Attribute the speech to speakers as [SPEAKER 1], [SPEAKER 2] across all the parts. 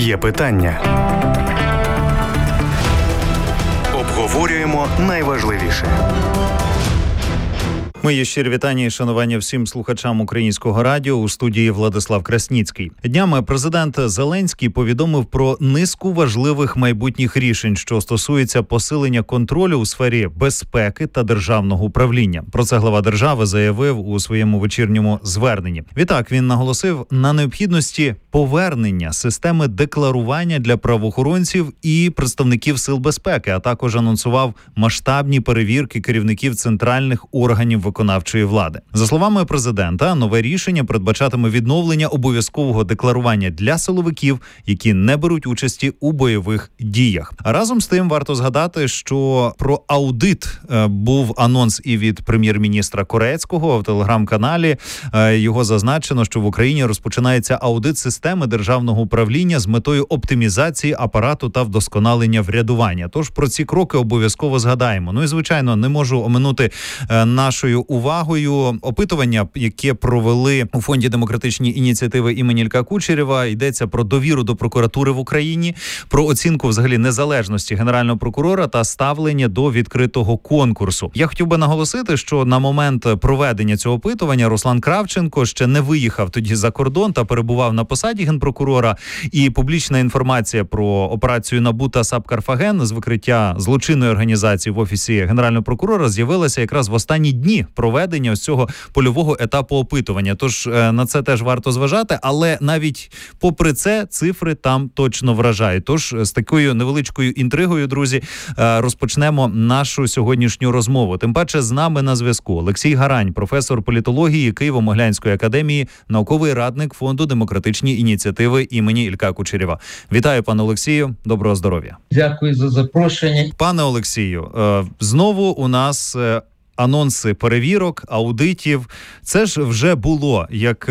[SPEAKER 1] Є питання. Обговорюємо найважливіше.
[SPEAKER 2] Мої щирі вітання і шанування всім слухачам Українського радіо. У студії Владислав Красніцький. Днями президент Зеленський повідомив про низку важливих майбутніх рішень, що стосуються посилення контролю у сфері безпеки та державного управління. Про це глава держави заявив у своєму вечірньому зверненні. Відтак він наголосив на необхідності повернення системи декларування для правоохоронців і представників сил безпеки, а також анонсував масштабні перевірки керівників центральних органів виконавчої влади. За словами президента, нове рішення передбачатиме відновлення обов'язкового декларування для силовиків, які не беруть участі у бойових діях. Разом з тим, варто згадати, що про аудит був анонс і від прем'єр-міністра Корецького в телеграм-каналі. Його зазначено, що в Україні розпочинається аудит системи державного управління з метою оптимізації апарату та вдосконалення врядування. Тож про ці кроки обов'язково згадаємо. Ну і, звичайно, не можу оминути нашою увагою опитування, яке провели у Фонді демократичні ініціативи імені Ілька Кучерєва. Йдеться про довіру до прокуратури в Україні, про оцінку взагалі незалежності Генерального прокурора та ставлення до відкритого конкурсу. Я хотів би наголосити, що на момент проведення цього опитування Руслан Кравченко ще не виїхав тоді за кордон та перебував на посаді генпрокурора. І публічна інформація про операцію НАБУ та САП «Карфаген» з викриття злочинної організації в Офісі Генерального прокурора з'явилася якраз в останні дні проведення ось цього польового етапу опитування. Тож на це теж варто зважати, але навіть попри це цифри там точно вражають. Тож з такою невеличкою інтригою, друзі, розпочнемо нашу сьогоднішню розмову. Тим паче з нами на зв'язку Олексій Гарань, професор політології Києво-Могилянської академії, науковий радник Фонду демократичні ініціативи імені Ілька Кучерєва. Вітаю, пане Олексію. Доброго здоров'я.
[SPEAKER 3] Дякую за запрошення.
[SPEAKER 2] Пане Олексію, знову у нас анонси перевірок, аудитів. Це ж вже було, як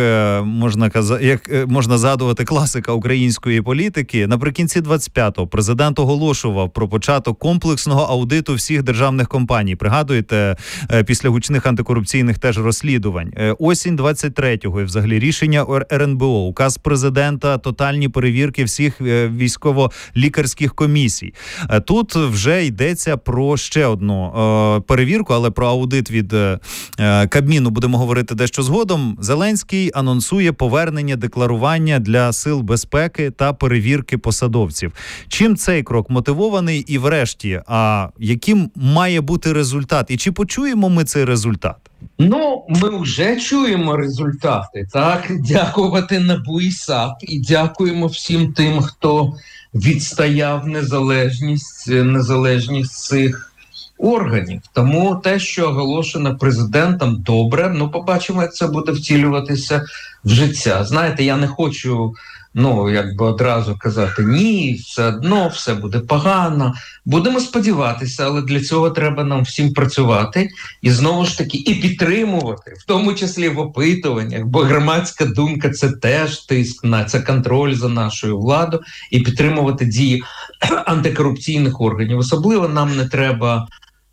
[SPEAKER 2] можна згадувати, класика української політики. Наприкінці 25-го президент оголошував про початок комплексного аудиту всіх державних компаній. Пригадуєте, після гучних антикорупційних теж розслідувань. Осінь 23-го і взагалі рішення РНБО, указ президента, тотальні перевірки всіх військово-лікарських комісій. Тут вже йдеться про ще одну перевірку, але про аудит від Кабміну будемо говорити дещо згодом. Зеленський анонсує повернення декларування для сил безпеки та перевірки посадовців. Чим цей крок мотивований і врешті, яким має бути результат? І чи почуємо ми цей результат?
[SPEAKER 3] Ну, ми вже чуємо результати, так? Дякувати НАБУ і САП. І дякуємо всім тим, хто відстояв незалежність цих органів. Тому те, що оголошено президентом, добре. Ну, побачимо, як це буде втілюватися в життя. Знаєте, я не хочу, одразу казати, ні, все одно, все буде погано. Будемо сподіватися, але для цього треба нам всім працювати і, знову ж таки, і підтримувати, в тому числі в опитуваннях, бо громадська думка – це теж тиск, це контроль за нашою владою, і підтримувати дії антикорупційних органів. Особливо нам не треба,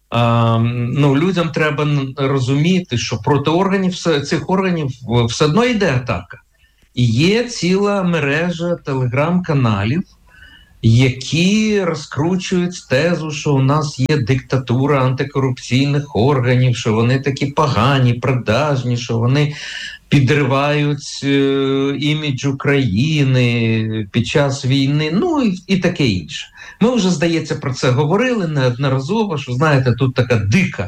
[SPEAKER 3] людям треба розуміти, що проти цих органів все одно йде атака. І є ціла мережа телеграм-каналів, які розкручують тезу, що у нас є диктатура антикорупційних органів, що вони такі погані, продажні, що вони підривають імідж України під час війни, і таке інше. Ми вже, здається, про це говорили неодноразово, що, знаєте, тут така дика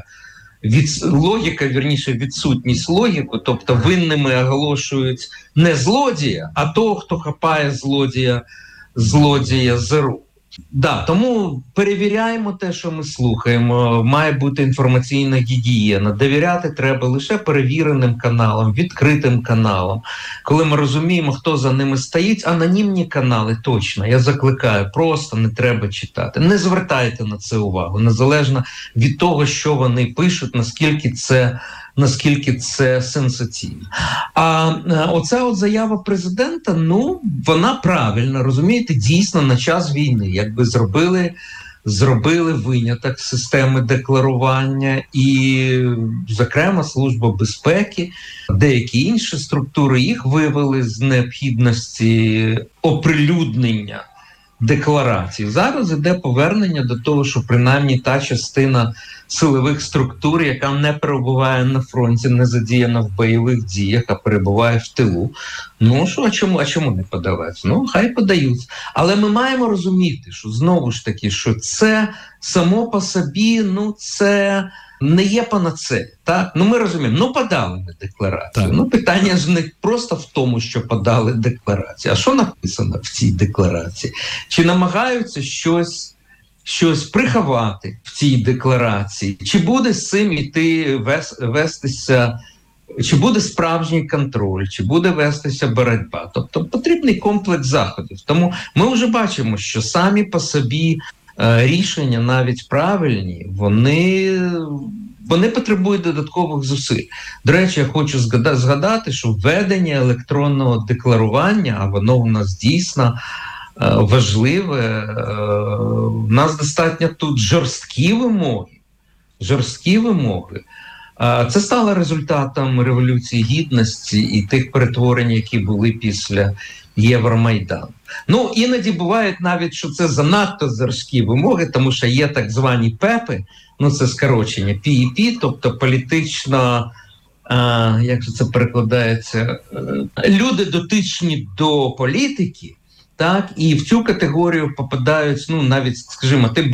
[SPEAKER 3] відсутність логіки, тобто винними оголошують не злодія, а того, хто хапає злодія за руку. Тому перевіряємо те, що ми слухаємо. Має бути інформаційна гігієна. Довіряти треба лише перевіреним каналам, відкритим каналам. Коли ми розуміємо, хто за ними стоїть, анонімні канали точно. Я закликаю, просто не треба читати. Не звертайте на це увагу, незалежно від того, що вони пишуть, наскільки це сенсаційно. А оця заява президента, вона правильна, розумієте, дійсно на час війни. Якби зробили зробили виняток з системи декларування, і, зокрема, Служба безпеки, деякі інші структури їх вивели з необхідності оприлюднення декларацій. Зараз іде повернення до того, що принаймні та частина силових структур, яка не перебуває на фронті, не задіяна в бойових діях, а перебуває в тилу. Ну що, а чому не подавати? Ну, хай подаються. Але ми маємо розуміти, що знову ж таки, що це само по собі, ну це не є панацея. Так? Ну ми розуміємо, ну подали ми декларацію. Так. Ну питання ж не просто в тому, що подали декларацію, а що написано в цій декларації? Чи намагаються щось приховати в цій декларації? Чи буде з цим іти вестися, чи буде справжній контроль, чи буде вестися боротьба? Тобто потрібний комплекс заходів. Тому ми вже бачимо, що самі по собі рішення, навіть правильні, вони потребують додаткових зусиль. До речі, я хочу згадати, що введення електронного декларування, а воно у нас дійсно важливе, у нас достатньо тут жорсткі вимоги. Це стало результатом Революції Гідності і тих перетворень, які були після Євромайдану. Ну, іноді буває навіть, що це занадто жорсткі вимоги, тому що є так звані ПЕПи, ну це скорочення, PEP, тобто політично, як же це перекладається, люди дотичні до політики, так, і в цю категорію попадають, ну навіть, скажімо, ти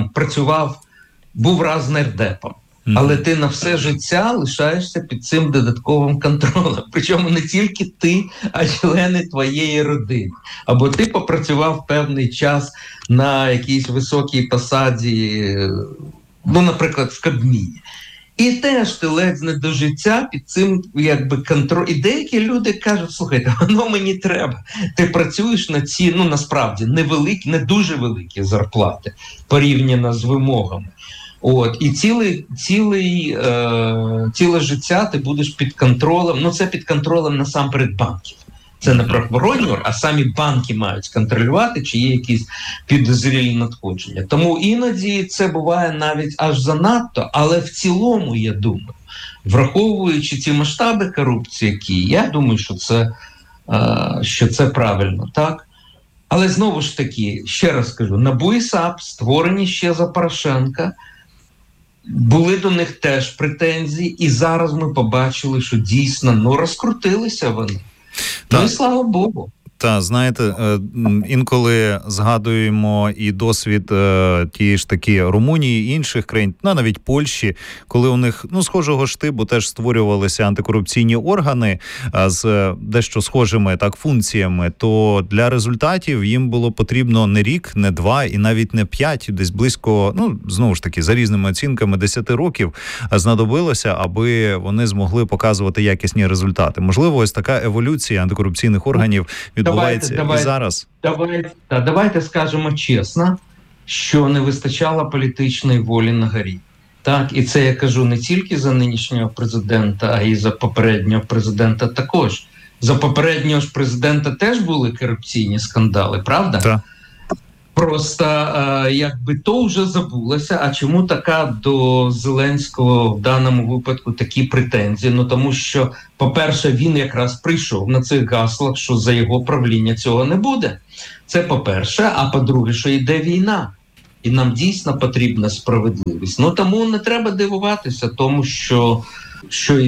[SPEAKER 3] був раз нардепом, але ти на все життя лишаєшся під цим додатковим контролем. Причому не тільки ти, а члени твоєї родини. Або ти попрацював певний час на якійсь високій посаді, ну, наприклад, в Кабміні. І теж ти ледь не до життя під цим якби контроль. І деякі люди кажуть, слухайте, воно мені треба. Ти працюєш на ці, ну насправді, невеликі, не дуже великі зарплати порівняно з вимогами. От, і ціле життя ти будеш під контролем, ну це під контролем насамперед банків. Це не правоохоронні, а самі банки мають контролювати, чи є якісь підозрілі надходження. Тому іноді це буває навіть аж занадто, але в цілому, я думаю, враховуючи ці масштаби корупції, які, я думаю, що це правильно, так? Але знову ж таки, ще раз кажу, НАБУ і САП створені ще за Порошенка, були до них теж претензії, і зараз ми побачили, що дійсно, розкрутилися вони. Ну і слава Богу.
[SPEAKER 2] Та, знаєте, інколи згадуємо і досвід тієї ж таки Румунії і інших країн, навіть Польщі, коли у них, схожого штибу теж створювалися антикорупційні органи з дещо схожими так функціями, то для результатів їм було потрібно не рік, не 2 і навіть не 5, десь близько, знову ж таки, за різними оцінками, 10 років знадобилося, аби вони змогли показувати якісні результати. Можливо, ось така еволюція антикорупційних органів відбувається і зараз.
[SPEAKER 3] Давайте скажемо чесно, що не вистачало політичної волі на горі. Так, і це я кажу не тільки за нинішнього президента, а й за попереднього президента також. За попереднього ж президента теж були корупційні скандали, правда?
[SPEAKER 2] Так.
[SPEAKER 3] Просто якби то вже забулося, а чому така до Зеленського в даному випадку такі претензії? Тому що, по-перше, він якраз прийшов на цих гаслах, що за його правління цього не буде. Це по-перше, а по-друге, що йде війна. І нам дійсно потрібна справедливість. Тому не треба дивуватися тому, що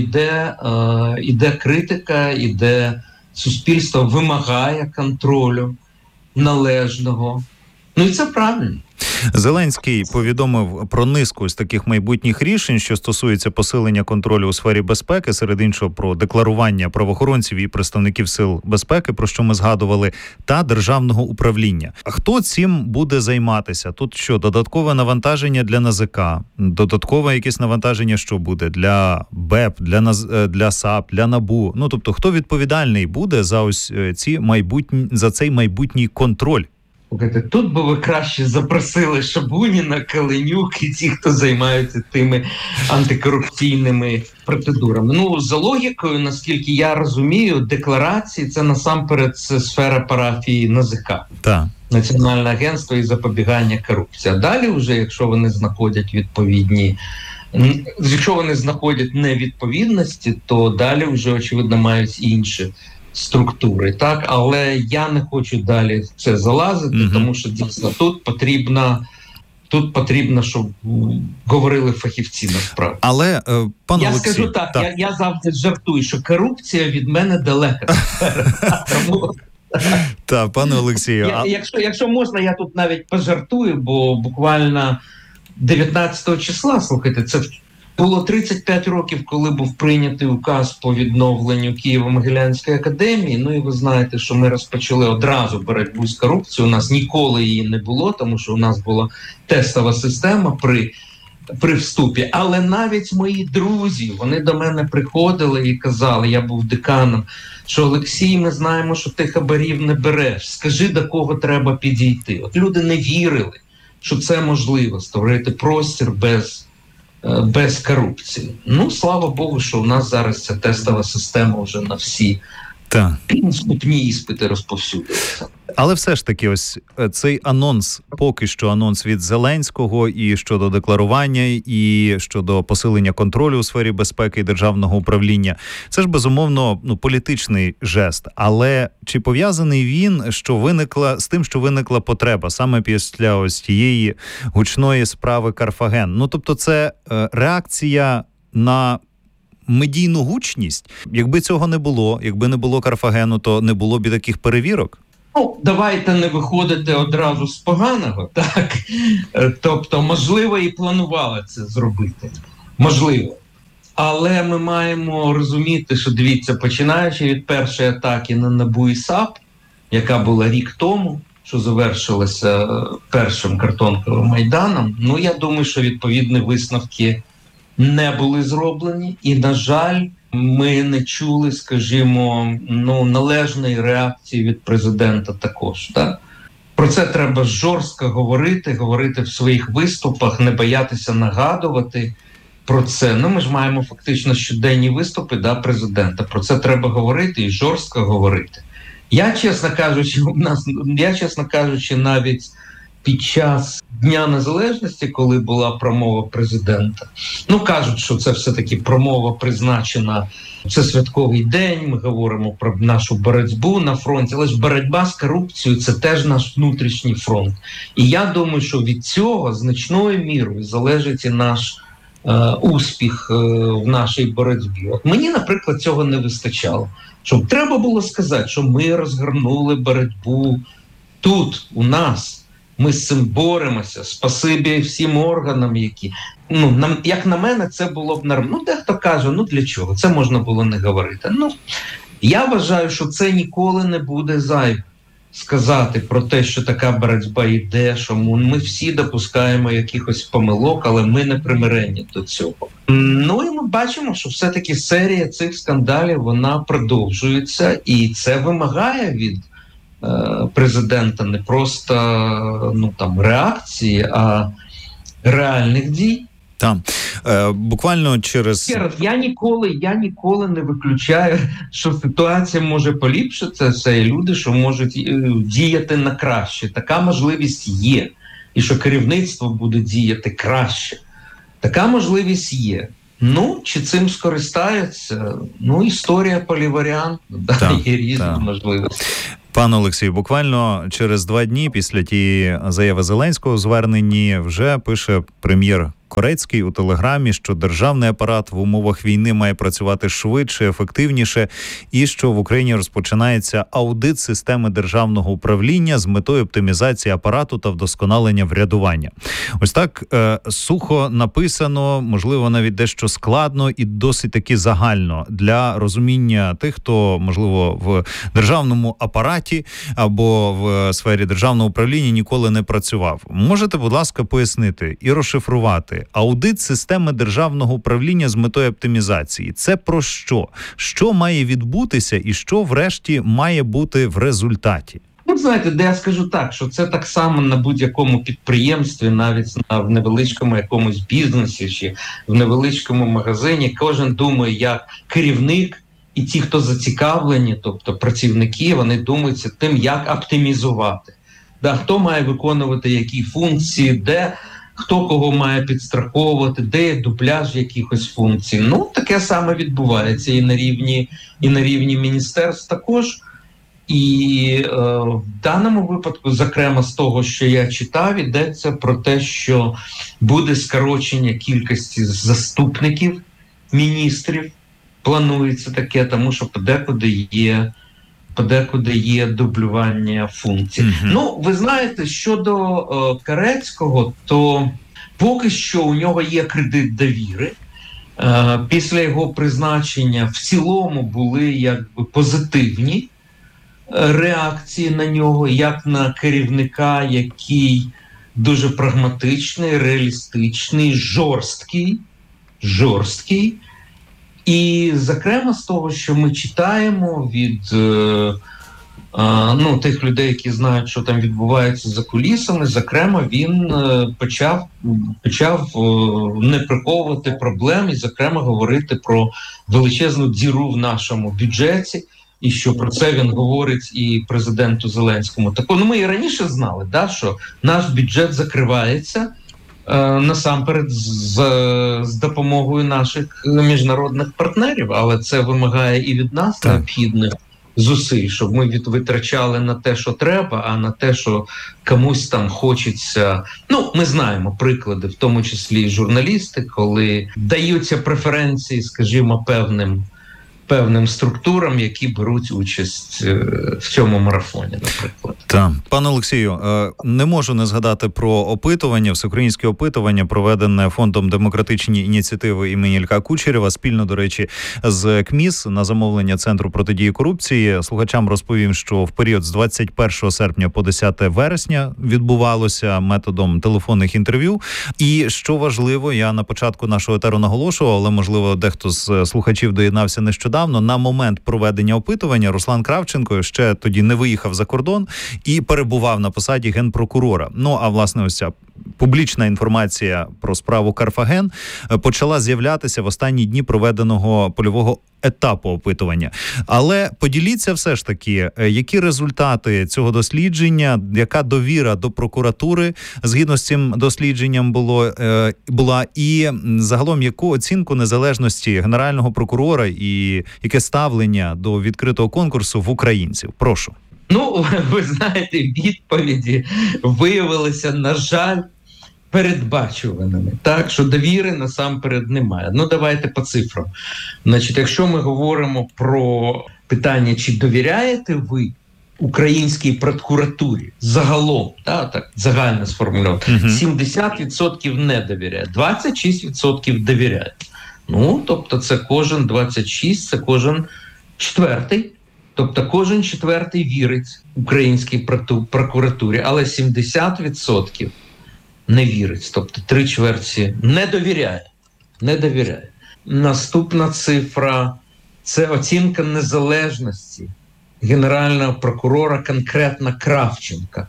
[SPEAKER 3] йде критика, іде суспільство вимагає контролю належного. І це правильно.
[SPEAKER 2] Зеленський повідомив про низку з таких майбутніх рішень, що стосується посилення контролю у сфері безпеки, серед іншого про декларування правоохоронців і представників сил безпеки, про що ми згадували, та державного управління. А хто цим буде займатися? Тут що, додаткове навантаження для НАЗК, додаткове якесь навантаження, що буде для БЕП, для САП, для НАБУ? Тобто, хто відповідальний буде за ось за цей майбутній контроль?
[SPEAKER 3] Тут би ви краще запросили Шабуніна, Каленюк і ті, хто займаються тими антикорупційними процедурами. Ну, за логікою, наскільки я розумію, декларації – це насамперед сфера парафії НАЗК.
[SPEAKER 2] Так.
[SPEAKER 3] Національне агентство із запобігання корупції. А далі вже, якщо вони знаходять невідповідності, то далі вже, очевидно, мають інші структури. Так? Але я не хочу далі в це залазити, тому що дійсно тут потрібно, щоб говорили фахівці насправді.
[SPEAKER 2] Але, пане
[SPEAKER 3] я
[SPEAKER 2] Олексій,
[SPEAKER 3] скажу так. Я завжди жартую, що корупція від мене далека.
[SPEAKER 2] Так, пане Олексію.
[SPEAKER 3] Якщо можна, я тут навіть пожартую, бо буквально 19 числа, слухайте, це було 35 років, коли був прийнятий указ по відновленню Києво-Могилянської академії. Ну і ви знаєте, що ми розпочали одразу боротьбу з корупцією. У нас ніколи її не було, тому що у нас була тестова система при вступі. Але навіть мої друзі, вони до мене приходили і казали, я був деканом, що Олексій, ми знаємо, що ти хабарів не береш. Скажи, до кого треба підійти. От люди не вірили, що це можливо, створити простір без корупції. Ну, слава Богу, що у нас зараз ця тестова система вже на всі вступні іспити розповсюдилася.
[SPEAKER 2] Але все ж таки, ось цей анонс, поки що анонс від Зеленського і щодо декларування, і щодо посилення контролю у сфері безпеки і державного управління, це ж безумовно політичний жест. Але чи пов'язаний він, з тим, що виникла потреба саме після ось тієї гучної справи Карфаген? Ну, тобто це реакція на медійну гучність? Якби цього не було, якби не було Карфагену, то не було б і таких перевірок?
[SPEAKER 3] Ну, давайте не виходити одразу з поганого, так? Тобто, можливо, і планували це зробити. Можливо. Але ми маємо розуміти, що, дивіться, починаючи від першої атаки на НАБУ і САП, яка була рік тому, що завершилася першим картонковим Майданом, ну, я думаю, що відповідні висновки не були зроблені. І, на жаль, ми не чули, скажімо, належної реакції від президента також. Так? Про це треба жорстко говорити в своїх виступах, не боятися нагадувати про це. Ну, ми ж маємо фактично щоденні виступи президента. Про це треба говорити і жорстко говорити. Я, чесно кажучи, навіть під час Дня Незалежності, коли була промова президента, кажуть, що це все-таки промова призначена, це святковий день, ми говоримо про нашу боротьбу на фронті, але ж боротьба з корупцією – це теж наш внутрішній фронт. І я думаю, що від цього значною мірою залежить і наш успіх в нашій боротьбі. От мені, наприклад, цього не вистачало. Щоб треба було сказати, що ми розгорнули боротьбу тут, у нас. Ми з цим боремося, спасибі всім органам, які... як на мене, це було б нормально. Дехто каже, для чого? Це можна було не говорити. Я вважаю, що це ніколи не буде зайве сказати про те, що така боротьба йде, що ми всі допускаємо якихось помилок, але ми не примирені до цього. І ми бачимо, що все-таки серія цих скандалів, вона продовжується, і це вимагає від президента не просто реакції, а реальних дій.
[SPEAKER 2] Так. Буквально через...
[SPEAKER 3] Я ніколи не виключаю, що ситуація може поліпшитися, це люди, що можуть діяти на краще. Така можливість є. І що керівництво буде діяти краще. Така можливість є. Чи цим скористаються? Історія поліваріантна, є різні можливості.
[SPEAKER 2] Пане Олексію, буквально через 2 дні після тієї заяви Зеленського у зверненні вже пише прем'єр Корецький у Телеграмі, що державний апарат в умовах війни має працювати швидше, ефективніше, і що в Україні розпочинається аудит системи державного управління з метою оптимізації апарату та вдосконалення врядування. Ось так сухо написано, можливо, навіть дещо складно і досить таки загально для розуміння тих, хто, можливо, в державному апараті або в сфері державного управління ніколи не працював. Можете, будь ласка, пояснити і розшифрувати? Аудит системи державного управління з метою оптимізації. Це про що? Що має відбутися і що врешті має бути в результаті?
[SPEAKER 3] Знаєте, де я скажу так, що це так само на будь-якому підприємстві, навіть в невеличкому якомусь бізнесі чи в невеличкому магазині. Кожен думає, як керівник, і ті, хто зацікавлені, тобто працівники, вони думають тим, як оптимізувати. Хто має виконувати які функції, де хто кого має підстраховувати, де є дубляж якихось функцій. Таке саме відбувається і на рівні міністерств також. І в даному випадку, зокрема з того, що я читав, йдеться про те, що буде скорочення кількості заступників міністрів. Планується таке, тому що подекуди є дублювання функцій. Ви знаєте, щодо Карецького, то поки що у нього є кредит довіри. Після його призначення в цілому були позитивні реакції на нього, як на керівника, який дуже прагматичний, реалістичний, жорсткий. І, зокрема, з того, що ми читаємо від тих людей, які знають, що там відбувається за кулісами, зокрема, він почав не приховувати проблем і, зокрема, говорити про величезну діру в нашому бюджеті, і що про це він говорить і президенту Зеленському. Ми і раніше знали, що наш бюджет закривається насамперед з допомогою наших міжнародних партнерів, але це вимагає і від нас необхідних зусиль, щоб ми витрачали на те, що треба, а на те, що комусь там хочеться. Ми знаємо приклади, в тому числі і журналісти, коли даються преференції, скажімо, певним структурам, які беруть участь в цьому марафоні, наприклад.
[SPEAKER 2] Так. Пане Олексію, не можу не згадати про опитування, всеукраїнське опитування, проведене Фондом демократичні ініціативи імені Ілька Кучерєва, спільно, до речі, з КМІС на замовлення Центру протидії корупції. Слухачам розповім, що в період з 21 серпня по 10 вересня відбувалося методом телефонних інтерв'ю. І, що важливо, я на початку нашого етеру наголошував, але, можливо, дехто з слухачів доєднався нещодавно, на момент проведення опитування Руслан Кравченко ще тоді не виїхав за кордон і перебував на посаді генпрокурора. А власне ось ця публічна інформація про справу Карфаген почала з'являтися в останні дні проведеного польового етапу опитування. Але поділіться все ж таки, які результати цього дослідження, яка довіра до прокуратури згідно з цим дослідженням була, і загалом яку оцінку незалежності Генерального прокурора і яке ставлення до відкритого конкурсу в українців? Прошу.
[SPEAKER 3] Ви знаєте, відповіді виявилися, на жаль, передбачуваними. Так, що довіри насамперед немає. Давайте по цифрам. Якщо ми говоримо про питання, чи довіряєте ви українській прокуратурі загалом, так загально сформульовано, 70% не довіряють, 26% довіряють. Тобто це кожен 26, це кожен четвертий. Тобто кожен четвертий вірить українській прокуратурі, але 70% не вірить. Тобто 3/4 не довіряє. Наступна цифра – це оцінка незалежності Генерального прокурора, конкретно Кравченка.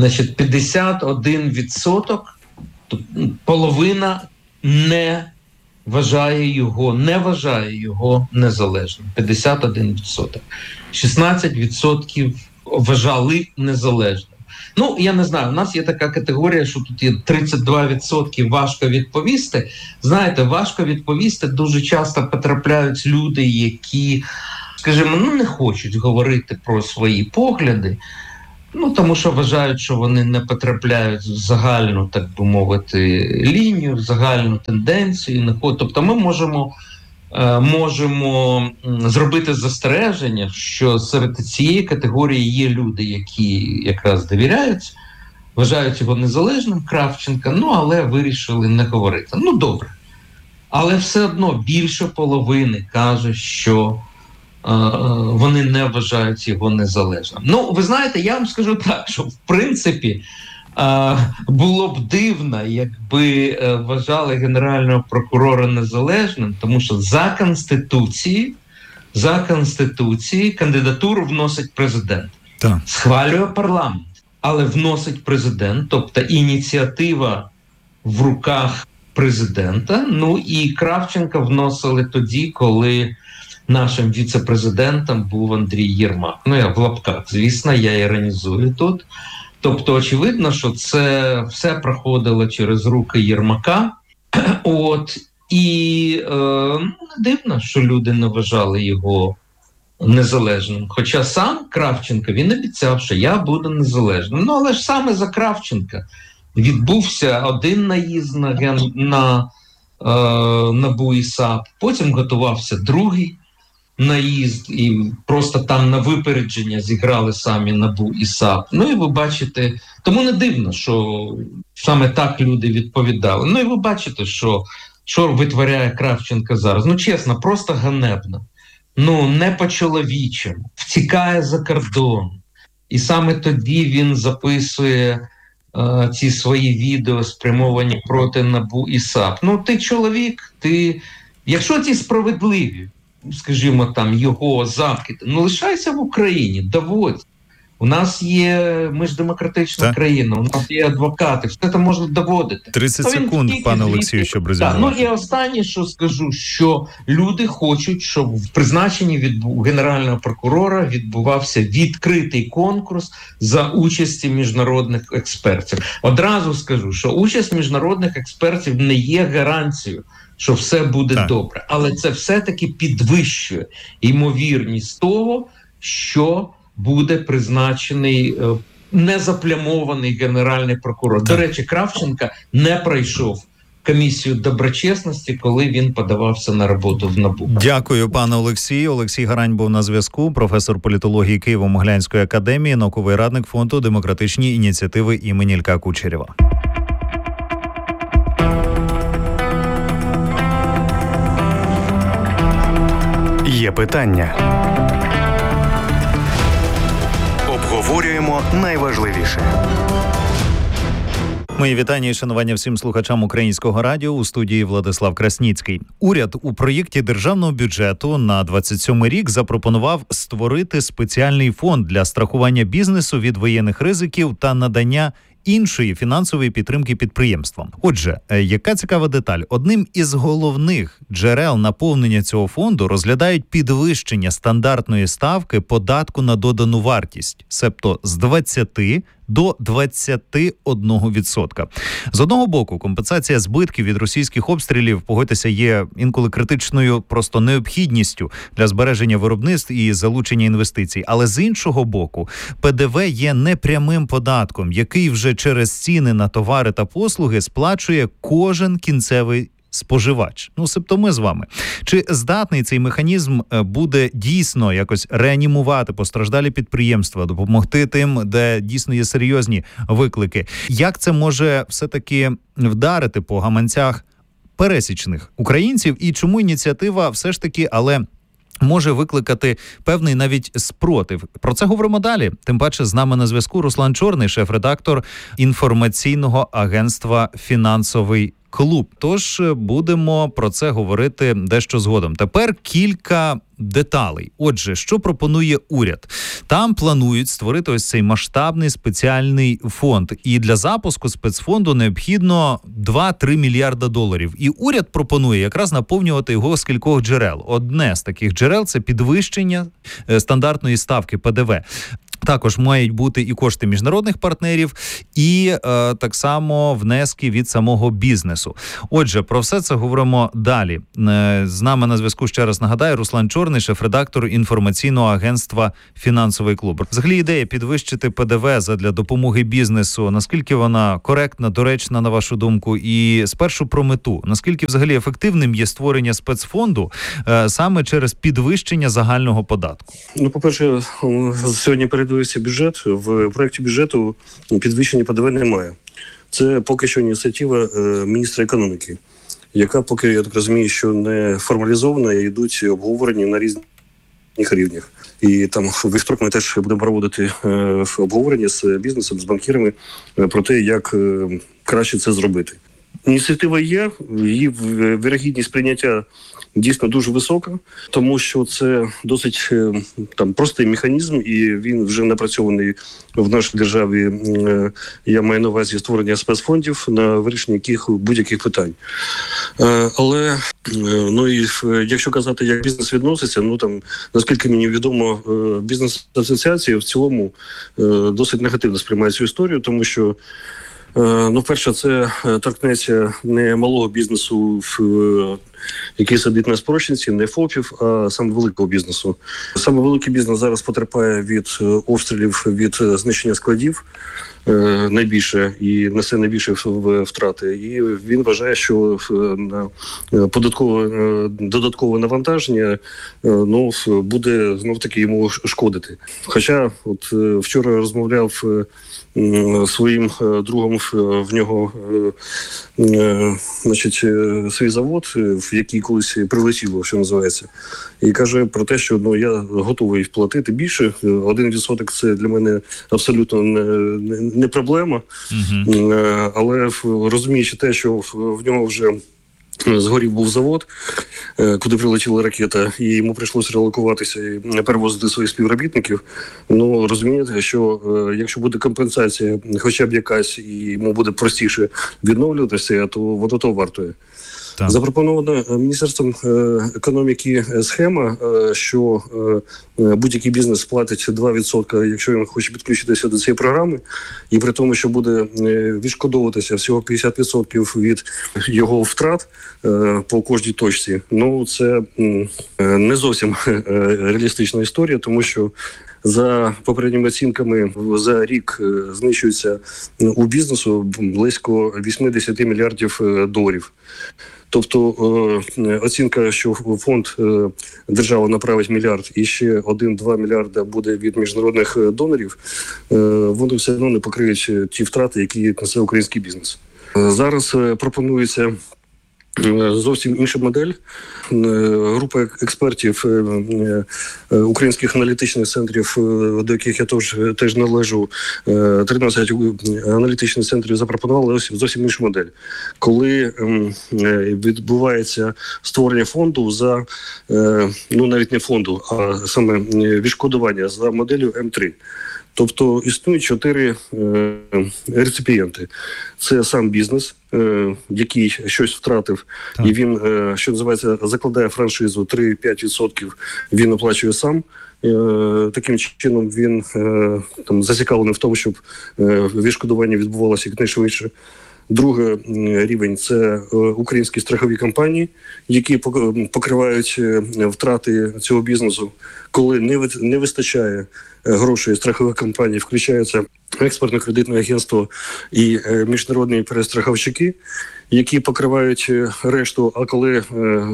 [SPEAKER 3] 51%, половина не вважає його незалежним. 51%. 16% вважали незалежним. Я не знаю, у нас є така категорія, що тут є 32% важко відповісти. Знаєте, важко відповісти дуже часто потрапляють люди, які, скажімо, не хочуть говорити про свої погляди, тому що вважають, що вони не потрапляють в загальну, так би мовити, лінію, в загальну тенденцію. Тобто ми можемо зробити застереження, що серед цієї категорії є люди, які якраз довіряють, вважають його незалежним, Кравченка, але вирішили не говорити. Добре. Але все одно більше половини каже, що вони не вважають його незалежним. Ви знаєте, я вам скажу так, що в принципі було б дивно, якби вважали Генерального прокурора незалежним, тому що за Конституцією кандидатуру вносить президент. Схвалює парламент, але вносить президент, тобто ініціатива в руках президента. Ну і Кравченка вносили тоді, коли нашим віце-президентом був Андрій Єрмак. Ну, я в лапках, звісно, я іронізую тут. Тобто, очевидно, що це все проходило через руки Єрмака. І дивно, що люди не вважали його незалежним. Хоча сам Кравченко, він обіцяв, що я буду незалежним. Ну, але ж саме за Кравченка відбувся один наїзд на НАБУ і САП, потім готувався другий наїзд, і просто там на випередження зіграли самі НАБУ і САП. Ну і ви бачите, тому не дивно, що саме так люди відповідали. Ну і ви бачите, що витворяє Кравченко зараз. Ну чесно, просто ганебно. Ну не по-чоловічому. Втікає за кордон. І саме тоді він записує ці свої відео, спрямовані проти НАБУ і САП. Ну ти чоловік, якщо ті справедливі, скажімо, там, його закиди, ну лишайся в Україні, доводь. У нас є, ми ж демократична країна, у нас є адвокати, все це можна доводити.
[SPEAKER 2] 30 секунд, пане Олексію, щоб резюмувати.
[SPEAKER 3] Ну і останнє, що скажу, що люди хочуть, щоб в призначенні Генерального прокурора відбувався відкритий конкурс за участі міжнародних експертів. Одразу скажу, що участь міжнародних експертів не є гарантією, що все буде добре. Але це все-таки підвищує ймовірність того, що буде призначений незаплямований генеральний прокурор. До речі, Кравченко не пройшов комісію доброчесності, коли він подавався на роботу в НАБУ.
[SPEAKER 2] Дякую, пане Олексію. Олексій Гарань був на зв'язку, професор політології Києво-Могилянської академії, науковий радник фонду «Демократичні ініціативи» імені Ілька Кучерєва.
[SPEAKER 1] Є питання. Обговорюємо найважливіше.
[SPEAKER 2] Мої вітання і шанування всім слухачам Українського радіо. У студії Владислав Красніцький. Уряд у проєкті державного бюджету на 27 рік запропонував створити спеціальний фонд для страхування бізнесу від воєнних ризиків та надання іншої фінансової підтримки підприємствам. Отже, яка цікава деталь? Одним із головних джерел наповнення цього фонду розглядають підвищення стандартної ставки податку на додану вартість, себто з 20 до 21%. З одного боку, компенсація збитків від російських обстрілів, погодьтеся, є інколи критичною просто необхідністю для збереження виробництв і залучення інвестицій. Але з іншого боку, ПДВ є непрямим податком, який вже через ціни на товари та послуги сплачує кожен кінцевий споживач. Ну, себто ми з вами. Чи здатний цей механізм буде дійсно якось реанімувати постраждалі підприємства, допомогти тим, де дійсно є серйозні виклики? Як це може все-таки вдарити по гаманцях пересічних українців? І чому ініціатива все ж таки, але може викликати певний навіть спротив? Про це говоримо далі. Тим паче з нами на зв'язку Руслан Чорний, шеф-редактор інформаційного агентства «Фінансовий клуб». Тож будемо про це говорити дещо згодом. Тепер кілька деталей. Отже, що пропонує уряд? Там планують створити ось цей масштабний спеціальний фонд. І для запуску спецфонду необхідно 2-3 мільярда доларів. І уряд пропонує якраз наповнювати його з кількох джерел. Одне з таких джерел – це підвищення стандартної ставки ПДВ. Також мають бути і кошти міжнародних партнерів, і так само внески від самого бізнесу. Отже, про все це говоримо далі. З нами на зв'язку, ще раз нагадаю, Руслан Чорний, шеф-редактор інформаційного агентства «Фінансовий клуб». Взагалі ідея підвищити ПДВ задля допомоги бізнесу, наскільки вона коректна, доречна, на вашу думку? І спершу про мету. Наскільки взагалі ефективним є створення спецфонду саме через підвищення загального податку?
[SPEAKER 4] Ну, по-перше, сьогодні передивився бюджет. В проєкті бюджету підвищення ПДВ немає. Це поки що ініціатива міністра економіки, яка поки, я так розумію, що не формалізована, і йдуть обговорення на різних рівнях. І там в вівторок ми теж будемо проводити обговорення з бізнесом, з банкірами про те, як краще це зробити. Ініціатива є, її вірогідність прийняття дійсно дуже висока, тому що це досить простий механізм, і він вже напрацьований в нашій державі. Я маю на увазі створення спецфондів на вирішення будь-яких питань. Але якщо казати, як бізнес відноситься, наскільки мені відомо, бізнес-асоціації в цілому досить негативно сприймають цю історію, тому що перше, це торкнеться не малого бізнесу, який сидить на спрощенці, не ФОПів, а саме великого бізнесу. Саме великий бізнес зараз потерпає від обстрілів, від знищення складів найбільше і несе найбільше втрати. І він вважає, що додаткове навантаження буде знов-таки йому шкодити. Хоча вчора розмовляв своїм другом, в нього свій завод, в який колись прилетіло, що називається, і каже про те, що я готовий платити більше. 1% це для мене абсолютно не проблема, але розуміючи те, що в нього вже згорів був завод, куди прилетіла ракета, і йому прийшлося релокуватися і перевозити своїх співробітників. Розумієте, що якщо буде компенсація хоча б якась, і йому буде простіше відновлюватися, то воно того вартує. Так. Запропонована Міністерством економіки схема, що будь-який бізнес платить 2%, якщо він хоче підключитися до цієї програми, і при тому, що буде відшкодовуватися всього 50% від його втрат по кожній точці. Це не зовсім реалістична історія, тому що за попередніми оцінками за рік знищується у бізнесу близько 80 мільярдів доларів. Тобто оцінка, що фонд держава направить мільярд і ще 1-2 мільярда буде від міжнародних донорів, вони все одно не покриють ті втрати, які несе український бізнес. Зараз пропонується зовсім інша модель. Група експертів українських аналітичних центрів, до яких я теж належу, 13 аналітичних центрів запропонували зовсім іншу модель. Коли відбувається створення фонду за, навіть не фонду, а саме відшкодування за моделлю М3. Тобто існують 4 реципієнти. Це сам бізнес, який щось втратив, так. І він, що називається, закладає франшизу 3-5%, він оплачує сам. Таким чином він зацікавлений в тому, щоб відшкодування відбувалося якнайшвидше. Другий рівень – це українські страхові компанії, які покривають втрати цього бізнесу. Коли не вистачає грошей страхових компаній, включаються експортно-кредитне агентство і міжнародні перестраховщики, які покривають решту, а коли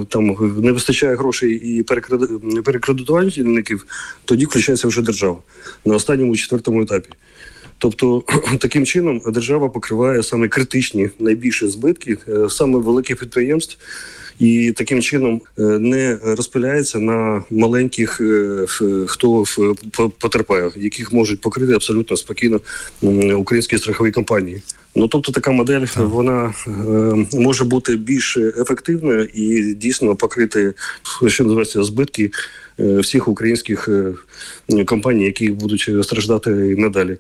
[SPEAKER 4] не вистачає грошей і перекредитувальників, тоді включається вже держава на останньому 4-му етапі. Тобто, таким чином держава покриває саме критичні, найбільші збитки саме великих підприємств, і таким чином не розпиляється на маленьких, хто потерпає, яких можуть покрити абсолютно спокійно українські страхові компанії. Тобто така модель, вона може бути більш ефективною і дійсно покрити, що називається, збитки всіх українських компаній, які будуть страждати і надалі.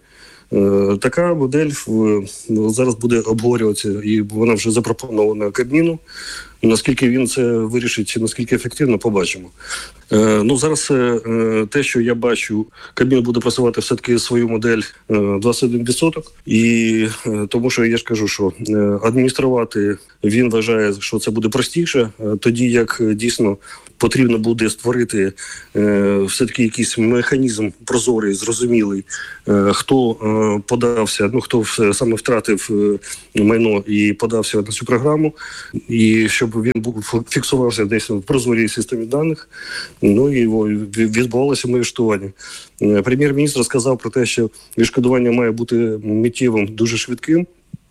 [SPEAKER 4] Така модель зараз буде обговорюватися, і вона вже запропонована Кабміну. Наскільки він це вирішить, наскільки ефективно, побачимо. Зараз те, що я бачу, Кабмін буде просувати все-таки свою модель 21%. І тому що я ж кажу, що адмініструвати він вважає, що це буде простіше, тоді як дійсно потрібно буде створити все-таки якийсь механізм прозорий, зрозумілий, хто подався, хто саме втратив майно і подався на цю програму, і щоб він фіксувався десь в прозорій системі даних, і відбувалося відшкодування. Прем'єр-міністр сказав про те, що відшкодування має бути миттєвим, дуже швидким,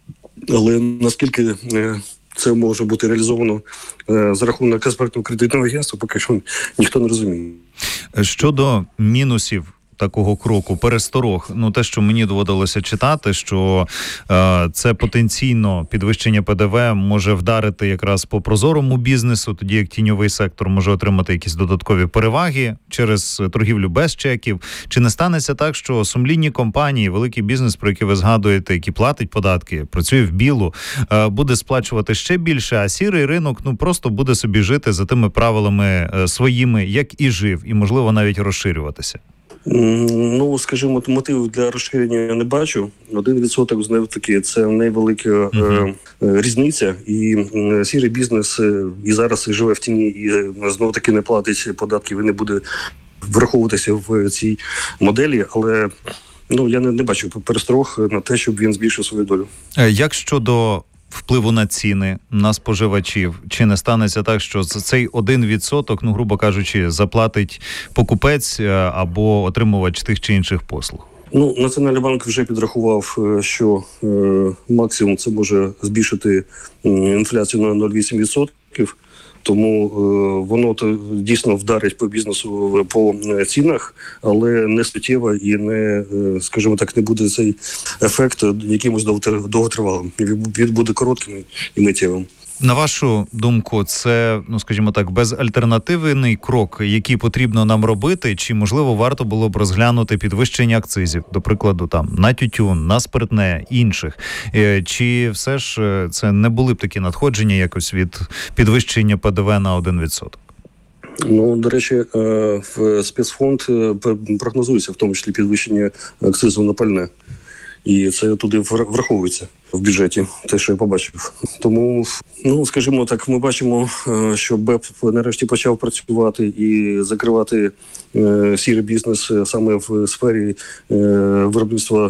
[SPEAKER 4] але наскільки це може бути реалізовано за рахунок експертного кредитного агентства, поки що ніхто не розуміє.
[SPEAKER 2] Щодо мінусів такого кроку, пересторог, те, що мені доводилося читати, що це потенційно підвищення ПДВ може вдарити якраз по прозорому бізнесу, тоді як тіньовий сектор може отримати якісь додаткові переваги через торгівлю без чеків. Чи не станеться так, що сумлінні компанії, великий бізнес, про який ви згадуєте, який платить податки, працює в білу, буде сплачувати ще більше, а сірий ринок просто буде собі жити за тими правилами своїми, як і жив, і, можливо, навіть розширюватися?
[SPEAKER 4] Скажімо, мотивів для розширення я не бачу. 1% знов-таки це невелика різниця. І сірий бізнес і зараз живе в тіні, і знов-таки не платить податків і не буде враховуватися в цій моделі. Але я не бачу пересторог на те, щоб він збільшив свою долю.
[SPEAKER 2] Як щодо впливу на ціни, на споживачів? Чи не станеться так, що цей 1%, грубо кажучи, заплатить покупець або отримувач тих чи інших послуг?
[SPEAKER 4] Національний банк вже підрахував, що максимум це може збільшити інфляцію на 0,8%. Тому воно дійсно вдарить по бізнесу по цінах, але не суттєво і не, скажімо так, не буде цей ефект якимось довготривалим. Він буде коротким і миттєвим.
[SPEAKER 2] На вашу думку, це, скажімо так, безальтернативний крок, який потрібно нам робити, чи, можливо, варто було б розглянути підвищення акцизів, до прикладу, на тютюн, на спиртне, інших? Чи все ж це не були б такі надходження якось від підвищення ПДВ на 1%?
[SPEAKER 4] До речі, в спецфонд прогнозується, в тому числі, підвищення акцизу на пальне. І це туди враховується в бюджеті, те, що я побачив. Тому, скажімо так, ми бачимо, що БЕП нарешті почав працювати і закривати сірий бізнес саме в сфері виробництва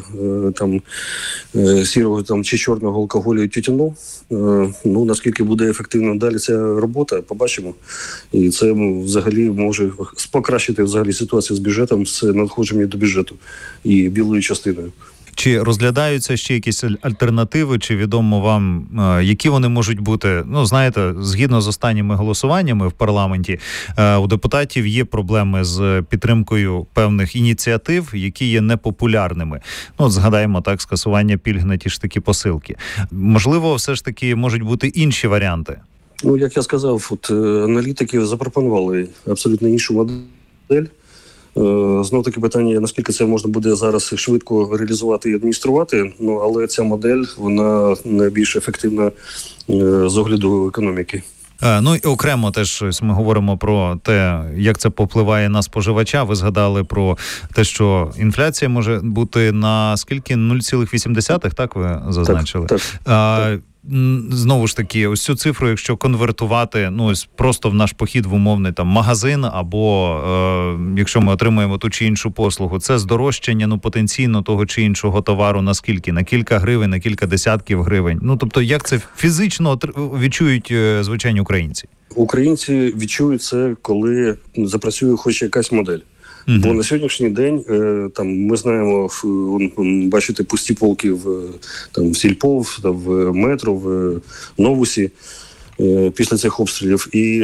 [SPEAKER 4] сірого чи чорного алкоголю і тютюну. Наскільки буде ефективно далі ця робота, побачимо. І це взагалі може покращити ситуацію з бюджетом, з надходженням до бюджету і білою частиною.
[SPEAKER 2] Чи розглядаються ще якісь альтернативи, чи відомо вам, які вони можуть бути? Знаєте, згідно з останніми голосуваннями в парламенті, у депутатів є проблеми з підтримкою певних ініціатив, які є непопулярними. Згадаємо скасування пільг на ті ж такі посилки. Можливо, все ж таки можуть бути інші варіанти?
[SPEAKER 4] Як я сказав, аналітики запропонували абсолютно іншу модель. Знов таки питання, наскільки це можна буде зараз швидко реалізувати і адмініструвати, але ця модель, вона найбільш ефективна з огляду економіки.
[SPEAKER 2] І окремо теж ми говоримо про те, як це попливає на споживача. Ви згадали про те, що інфляція може бути на скільки? 0,8, так ви зазначили?
[SPEAKER 4] Так.
[SPEAKER 2] Знову ж таки, ось цю цифру, якщо конвертувати, просто в наш похід в умовний магазин, або якщо ми отримуємо ту чи іншу послугу, це здорожчання, потенційно того чи іншого товару на скільки? На кілька гривень, на кілька десятків гривень. Тобто, як це фізично відчують звичайні українці?
[SPEAKER 4] Українці відчують це, коли запрацює хоч якась модель. Бо на сьогоднішній день ми знаємо, бачите пусті полки в Сільпо, в метро, в Новусі після цих обстрілів. І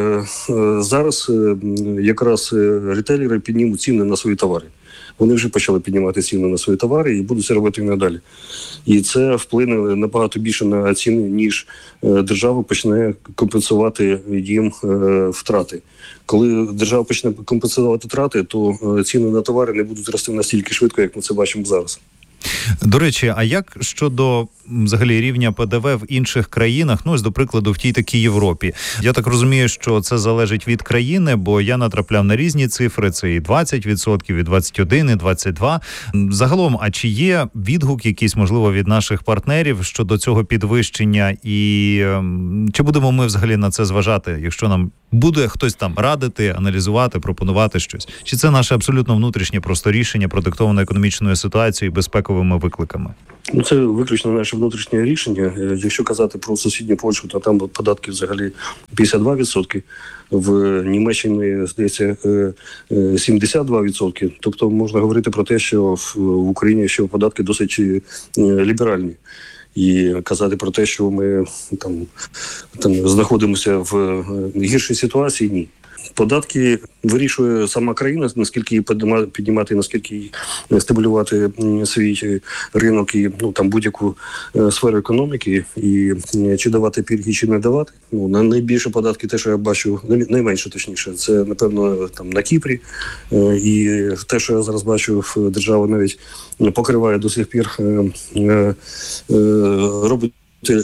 [SPEAKER 4] зараз якраз ретейлери піднімуть ціни на свої товари. Вони вже почали піднімати ціни на свої товари і будуть це робити і надалі. І це вплине набагато більше на ціни, ніж держава почне компенсувати їм втрати. Коли держава почне компенсувати втрати, то ціни на товари не будуть рости настільки швидко, як ми це бачимо зараз.
[SPEAKER 2] До речі, а як щодо взагалі рівня ПДВ в інших країнах, до прикладу, в тій такій Європі? Я так розумію, що це залежить від країни, бо я натрапляв на різні цифри, це і 20%, і 21%, і 22%. Загалом, а чи є відгук якийсь, можливо, від наших партнерів щодо цього підвищення, і чи будемо ми взагалі на це зважати, якщо нам буде хтось радити, аналізувати, пропонувати щось? Чи це наше абсолютно внутрішнє просто рішення, продиктоване економічною ситуацією і безпековими викликами?
[SPEAKER 4] Це виключно наше внутрішнє рішення. Якщо казати про сусідню Польщу, то там податки взагалі 52%. В Німеччині, здається, 72%. Тобто можна говорити про те, що в Україні ще податки досить ліберальні. І казати про те, що ми там знаходимося в гіршій ситуації, ні. Податки вирішує сама країна, наскільки її піднімати, наскільки її стимулювати свій ринок і там будь-яку сферу економіки, і чи давати пільги, чи не давати. На найбільше податки, те, що я бачу, найменше точніше, це, напевно, там на Кіпрі. І те, що я зараз бачу, держава навіть покриває до сих пір, робить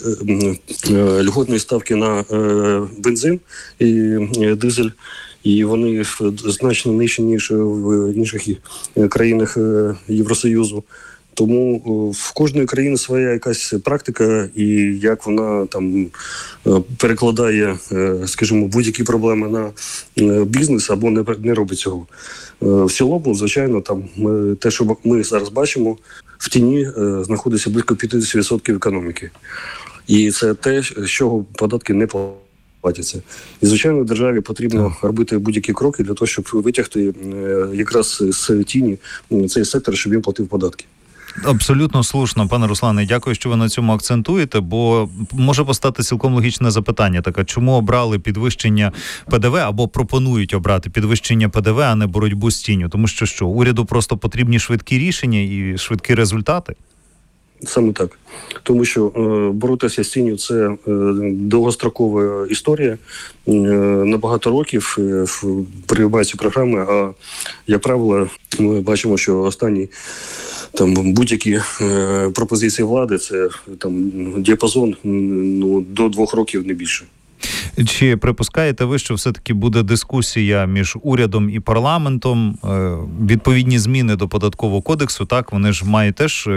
[SPEAKER 4] льготні ставки на бензин і дизель, і вони значно нижчі, ніж в інших країнах Євросоюзу. Тому в кожної країни своя якась практика, і як вона там перекладає, скажімо, будь-які проблеми на бізнес або не робить цього. В цілому, звичайно, там те, що ми зараз бачимо, в тіні знаходиться близько 50% економіки. І це те, з чого податки не платяться. І, звичайно, державі потрібно робити будь-які кроки для того, щоб витягти якраз з тіні цей сектор, щоб він платив податки.
[SPEAKER 2] Абсолютно слушно, пане Руслане, дякую, що ви на цьому акцентуєте, бо може постати цілком логічне запитання таке, чому обрали підвищення ПДВ або пропонують обрати підвищення ПДВ, а не боротьбу з тінню? Тому що уряду просто потрібні швидкі рішення і швидкі результати?
[SPEAKER 4] Саме так. Тому що боротися з тінню – це довгострокова історія. На багато років приймаються програми, а, як правило, ми бачимо, що останні будь-які пропозиції влади – це діапазон до 2 років, не більше.
[SPEAKER 2] Чи припускаєте ви, що все-таки буде дискусія між урядом і парламентом? Відповідні зміни до податкового кодексу, так, вони ж мають теж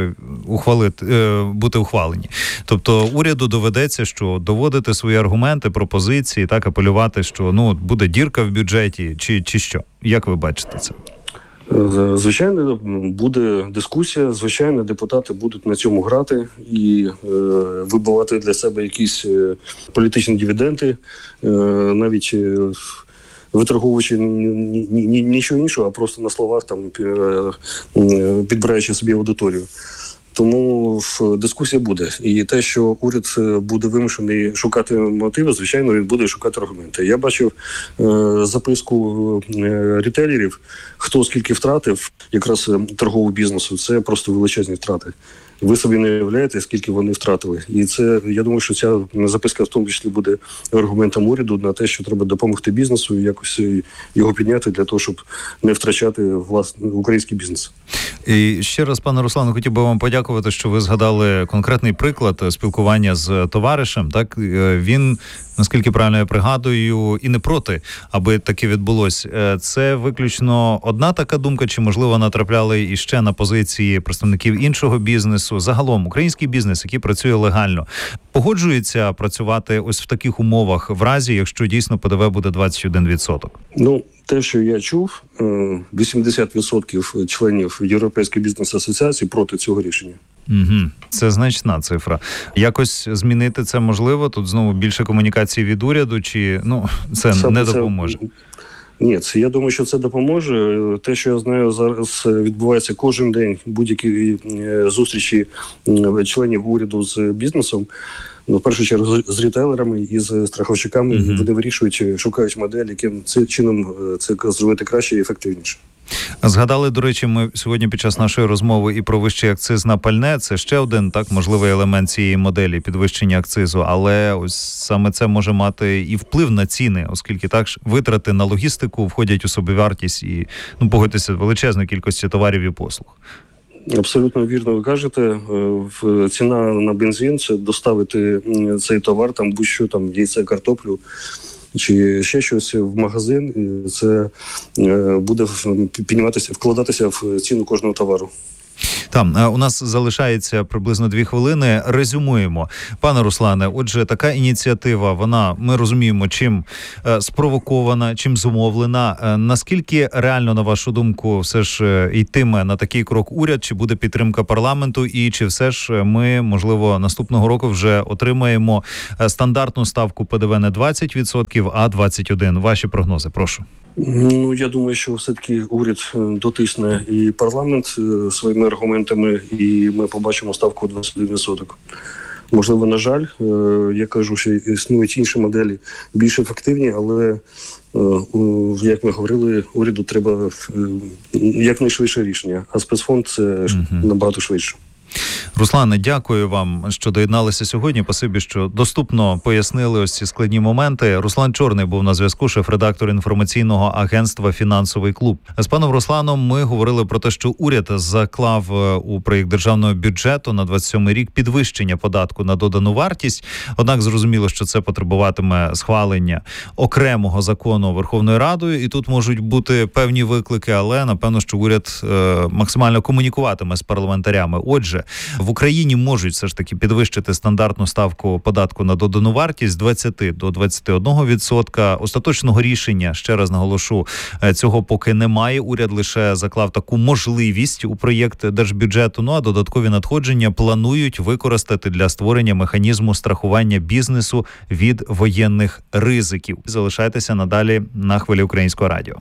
[SPEAKER 2] бути ухвалені. Тобто уряду доведеться, що доводити свої аргументи, пропозиції, так, апелювати, що буде дірка в бюджеті, чи що? Як ви бачите це?
[SPEAKER 4] Звичайно, буде дискусія, звичайно, депутати будуть на цьому грати і вибивати для себе якісь політичні дивіденди, навіть виторговуючи нічого іншого, а просто на словах підбираючи собі аудиторію. Тому дискусія буде. І те, що уряд буде вимушений шукати мотиви, звичайно, він буде шукати аргументи. Я бачив записку рітейлерів, хто скільки втратив якраз торгового бізнесу. Це просто величезні втрати. Ви собі не уявляєте, скільки вони втратили. І це, я думаю, що ця записка в тому числі буде аргументом уряду на те, що треба допомогти бізнесу і якось його підняти для того, щоб не втрачати український бізнес.
[SPEAKER 2] І ще раз, пане Руслане, хотів би вам подякувати, що ви згадали конкретний приклад спілкування з товаришем. Так, він, наскільки правильно я пригадую, і не проти, аби таке відбулось. Це виключно одна така думка, чи, можливо, натрапляли іще на позиції представників іншого бізнесу? Загалом, український бізнес, який працює легально, погоджується працювати ось в таких умовах в разі, якщо дійсно ПДВ буде 21%?
[SPEAKER 4] Те, що я чув, 80% членів Європейської бізнес-асоціації проти цього рішення.
[SPEAKER 2] Угу. Це значна цифра. Якось змінити це можливо? Тут знову більше комунікації від уряду, чи це не допоможе?
[SPEAKER 4] Ні, я думаю, що це допоможе. Те, що я знаю, зараз відбувається кожен день будь-які зустрічі членів уряду з бізнесом. В першу чергу з рітейлерами і з страховщиками. Вони вирішують, шукають модель, яким чином це зробити краще і ефективніше.
[SPEAKER 2] Згадали, до речі, ми сьогодні під час нашої розмови і про вищий акциз на пальне. Це ще один, так, можливий елемент цієї моделі підвищення акцизу. Але ось саме це може мати і вплив на ціни, оскільки так витрати на логістику входять у собівартість і, погодьтеся, величезної кількості товарів і послуг.
[SPEAKER 4] Абсолютно вірно ви кажете. Ціна на бензин – це доставити цей товар, будь-що, яйце, картоплю, чи ще щось в магазин, це буде підніматися, вкладатися в ціну кожного товару.
[SPEAKER 2] У нас залишається приблизно 2 хвилини. Резюмуємо. Пане Руслане, отже, така ініціатива, ми розуміємо, чим спровокована, чим зумовлена. Наскільки реально, на вашу думку, все ж йтиме на такий крок уряд, чи буде підтримка парламенту, і чи все ж ми, можливо, наступного року вже отримаємо стандартну ставку ПДВ не 20%, а 21%? Ваші прогнози, прошу.
[SPEAKER 4] Я думаю, що все-таки уряд дотисне і парламент своїми аргументами, і ми побачимо ставку 21%. Можливо, на жаль, я кажу, що існують інші моделі більш ефективні, але Як ми говорили, уряду треба якнайшвидше рішення, а спецфонд – це набагато швидше.
[SPEAKER 2] Руслане, дякую вам, що доєдналися сьогодні. Спасибі, що доступно пояснили ось ці складні моменти. Руслан Чорний був на зв'язку, шеф-редактор інформаційного агентства «Фінансовий клуб». З паном Русланом ми говорили про те, що уряд заклав у проєкт державного бюджету на 27-й рік підвищення податку на додану вартість. Однак зрозуміло, що це потребуватиме схвалення окремого закону Верховною Радою, і тут можуть бути певні виклики, але напевно, що уряд максимально комунікуватиме з парламентарями. Отже, в Україні можуть все ж таки підвищити стандартну ставку податку на додану вартість з 20 до 21%. Остаточного рішення, ще раз наголошу, цього поки немає. Уряд лише заклав таку можливість у проєкт держбюджету. Ну а додаткові надходження планують використати для створення механізму страхування бізнесу від воєнних ризиків. Залишайтеся надалі на хвилі Українського радіо.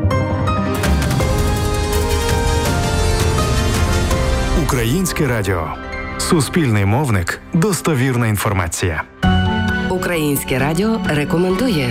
[SPEAKER 1] Українське радіо. Суспільний мовник. Достовірна інформація.
[SPEAKER 5] Українське радіо рекомендує.